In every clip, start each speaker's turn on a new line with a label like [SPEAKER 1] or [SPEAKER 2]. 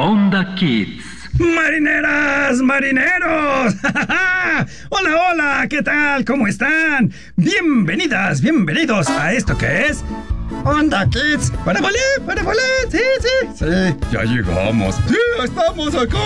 [SPEAKER 1] Onda Kids.
[SPEAKER 2] ¡Marineras, marineros! ¡Hola, hola! ¿Qué tal? ¿Cómo están? Bienvenidas, bienvenidos a esto que es Onda Kids. ¡Para volar! ¡Sí, sí! Sí, ya llegamos. ¡Sí, estamos acá!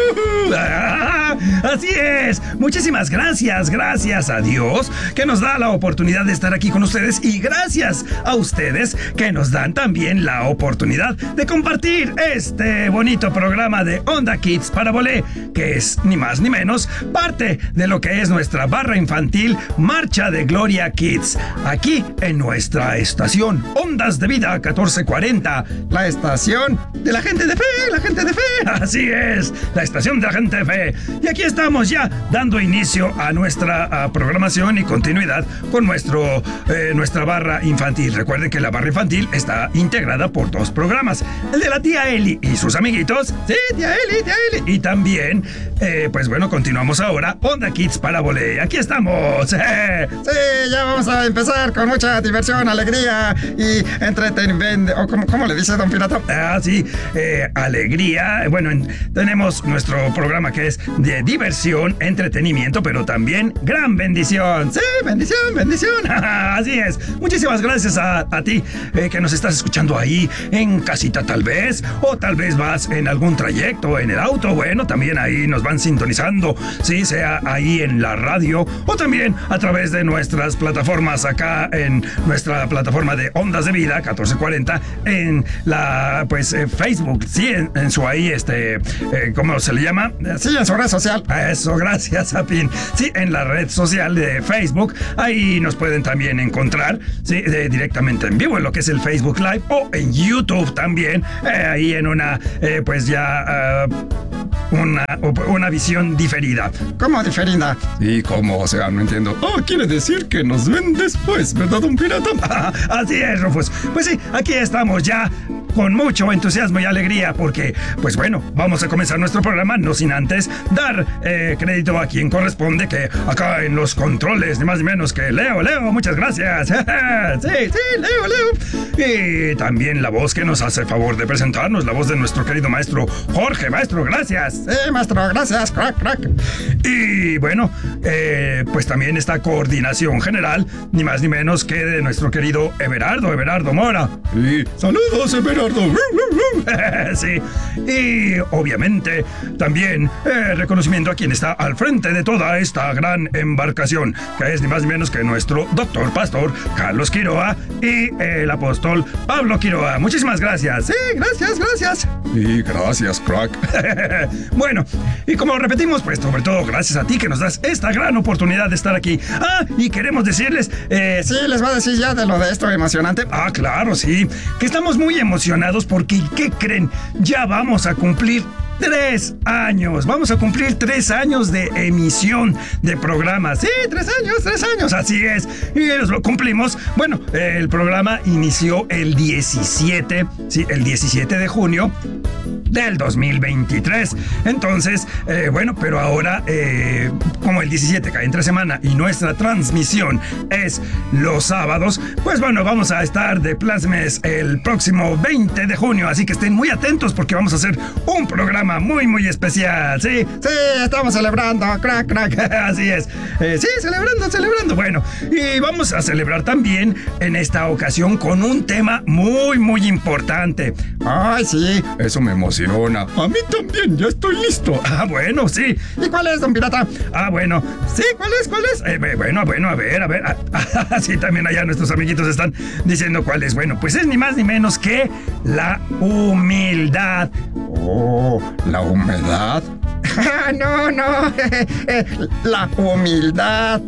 [SPEAKER 2] Así es. Muchísimas gracias. Gracias a Dios que nos da la oportunidad de estar aquí con ustedes. Y gracias a ustedes que nos dan también la oportunidad de compartir este bonito programa de Onda Kids para Volé, que es ni más ni menos parte de lo que es nuestra barra infantil Marcha de Gloria Kids. Aquí en nuestra estación Ondas de Vida 1440, la estación de la gente de fe, así es, la estación de la gente de fe. Y aquí estamos ya dando inicio a nuestra programación y continuidad con nuestra barra infantil. Recuerden que la barra infantil está integrada por dos programas, el de la tía Eli y sus amiguitos, sí, tía Eli, y también, pues bueno, continuamos ahora Onda Kids para Volé. Aquí estamos. Sí, ya vamos a empezar con mucha diversión, alegría y entretenimiento, o ¿cómo le dice don Pirata? Sí, alegría. Bueno, tenemos nuestro programa que es de diversión, entretenimiento, pero también gran bendición. Sí, bendición. Así es. Muchísimas gracias a ti que nos estás escuchando ahí en casita tal vez, o tal vez vas en algún trayecto, en el auto. Bueno, también ahí nos van sintonizando, sí, sea ahí en la radio o también a través de nuestras plataformas acá en nuestra plataforma de Ondas de Vida 1440 en la Facebook, sí, en su ahí ¿cómo se le llama? Sí, en su red social. Eso, gracias, Apin. Sí, en la red social de Facebook, ahí nos pueden también encontrar, sí, directamente en vivo en lo que es el Facebook Live o en YouTube también, ahí en una una visión diferida. ¿Cómo diferida? Sí, ¿cómo? O sea, no entiendo. Quiere decir que nos ven después, ¿verdad, don Pirata? Así es, Rufus. Pues sí, aquí estamos ya con mucho entusiasmo y alegría porque, pues bueno, vamos a comenzar nuestro programa, no sin antes dar crédito a quien corresponde, que acá en los controles, ni más ni menos que Leo, muchas gracias. Sí, Leo. Y también la voz que nos hace favor de presentarnos, la voz de nuestro querido maestro Jorge. Maestro, gracias. Sí, maestro, gracias, crack. Y bueno, pues también esta coordinación general, ni más ni menos que de nuestro querido Everardo Mora. Sí, saludos, Everardo. Sí, y obviamente también reconocimiento a quien está al frente de toda esta gran embarcación, que es ni más ni menos que nuestro doctor pastor Carlos Quiroa y el apóstol Pablo Quiroa. Muchísimas gracias. Sí, gracias. Y gracias, crack. Bueno, y como repetimos, pues sobre todo gracias a ti que nos das esta gran oportunidad de estar aquí. Y queremos decirles, sí, les va a decir ya de lo de esto emocionante. Claro, sí, que estamos muy emocionados porque, ¿qué creen? Ya vamos a cumplir 3 años. Vamos a cumplir 3 años de emisión de programas. Sí, 3 años, así es. Y lo cumplimos. Bueno, el programa inició el 17 de junio del 2023. Entonces, bueno, pero ahora, como el 17 cae entre semana y nuestra transmisión es los sábados, pues bueno, vamos a estar de plasmes el próximo 20 de junio. Así que estén muy atentos porque vamos a hacer un programa muy especial. Sí, estamos celebrando, crack. Así es. Sí, celebrando. Bueno, y vamos a celebrar también en esta ocasión con un tema muy importante. Ay, sí, eso me emociona. A mí también, ya estoy listo. Bueno, sí. ¿Y cuál es, don Pirata? Bueno, sí, ¿cuál es? Bueno, a ver. Sí, también allá nuestros amiguitos están diciendo cuál es. Bueno, pues es ni más ni menos que la humildad. ¿La humedad? No, la humildad.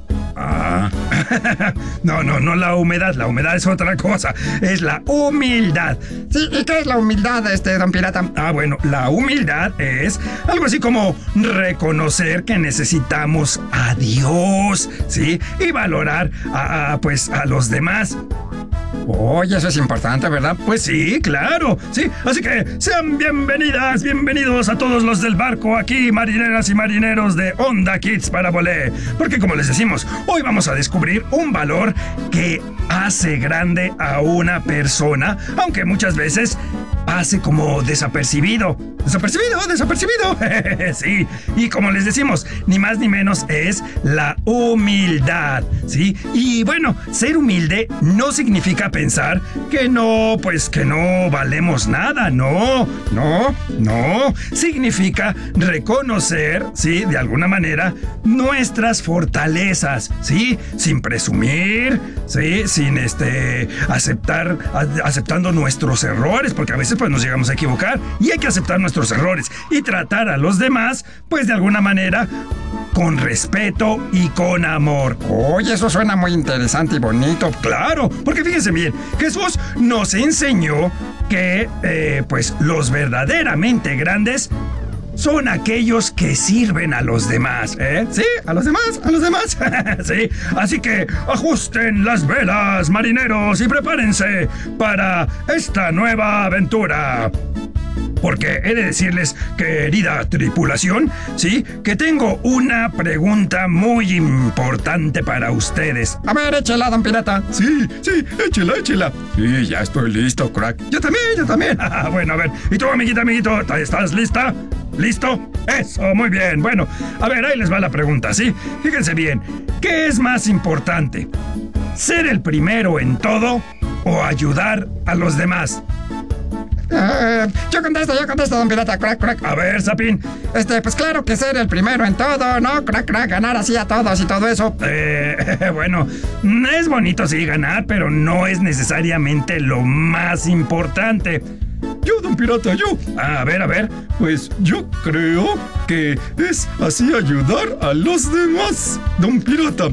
[SPEAKER 2] No, la humedad. La humedad es otra cosa. Es la humildad. Sí, ¿y qué es la humildad, don Pirata? Bueno, la humildad es algo así como reconocer que necesitamos a Dios, ¿sí? Y valorar a los demás. Oye, eso es importante, ¿verdad? Pues sí, claro, sí. Así que sean bienvenidos a todos los del barco aquí, marineras y marineros de Onda Kids para Volé. Porque como les decimos, hoy vamos a descubrir un valor que hace grande a una persona, aunque muchas veces pase como desapercibido. Desapercibido. Sí, y como les decimos, ni más ni menos es la humildad, ¿sí? Y bueno, ser humilde no significa pensar que no valemos nada, no. Significa reconocer, ¿sí? De alguna manera, nuestras fortalezas, ¿sí? Sin presumir, ¿sí? Sin aceptando nuestros errores, porque a veces pues nos llegamos a equivocar y hay que aceptar nuestros errores y tratar a los demás pues de alguna manera con respeto y con amor.
[SPEAKER 1] Oye, eso suena muy interesante y bonito.
[SPEAKER 2] Claro, porque fíjense bien, Jesús nos enseñó que pues los verdaderamente grandes son aquellos que sirven a los demás, ¿eh? Sí, a los demás. Sí, así que ajusten las velas, marineros, y prepárense para esta nueva aventura. Porque he de decirles, querida tripulación, sí, que tengo una pregunta muy importante para ustedes.
[SPEAKER 1] A ver, échela, don Pirata.
[SPEAKER 2] Sí, échela. Sí, ya estoy listo, crack. Yo también. Bueno, a ver, ¿y tú, amiguito, estás lista? ¿Listo? Eso, muy bien. Bueno, a ver, ahí les va la pregunta, ¿sí? Fíjense bien, ¿qué es más importante? ¿Ser el primero en todo o ayudar a los demás?
[SPEAKER 1] Yo contesto, don Pirata, crack.
[SPEAKER 2] A ver, Sapín.
[SPEAKER 1] Pues claro que ser el primero en todo, ¿no? Crack, ganar así a todos y todo eso.
[SPEAKER 2] Bueno, es bonito sí ganar, pero no es necesariamente lo más importante. Yo, don Pirata, yo. A ver. Pues yo creo que es así ayudar a los demás, don Pirata.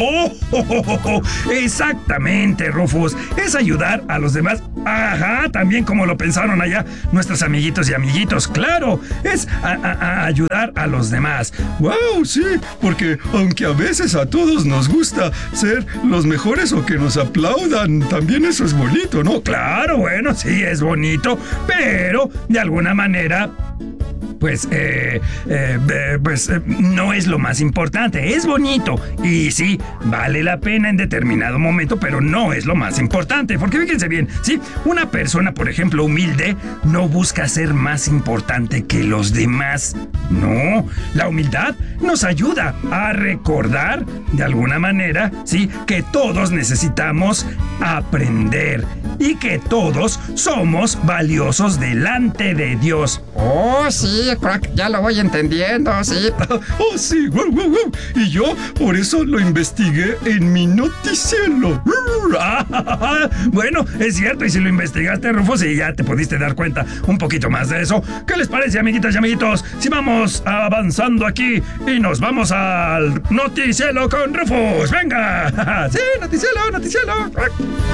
[SPEAKER 2] Exactamente, Rufus. Es ayudar a los demás. Ajá, también como lo pensaron allá nuestros amiguitos y amiguitos. Claro, es ayudar a los demás. Wow, sí, porque aunque a veces a todos nos gusta ser los mejores o que nos aplaudan, también eso es bonito, ¿no? Claro, bueno, sí, es bonito, pero de alguna manera no es lo más importante. Es bonito y sí, vale la pena en determinado momento, pero no es lo más importante. Porque fíjense bien, sí, una persona, por ejemplo, humilde, no busca ser más importante que los demás. No, la humildad nos ayuda a recordar, de alguna manera, sí, que todos necesitamos aprender y que todos somos valiosos delante de Dios.
[SPEAKER 1] Oh, sí, crack, ya lo voy entendiendo, sí.
[SPEAKER 2] Oh, sí, wow. Y yo por eso lo investigué en mi noticiero. Bueno, es cierto, y si lo investigaste, Rufus, y ya te pudiste dar cuenta un poquito más de eso, ¿qué les parece, amiguitas y amiguitos? Si vamos avanzando aquí y nos vamos al noticiero con Rufus. ¡Venga! Sí, noticiero.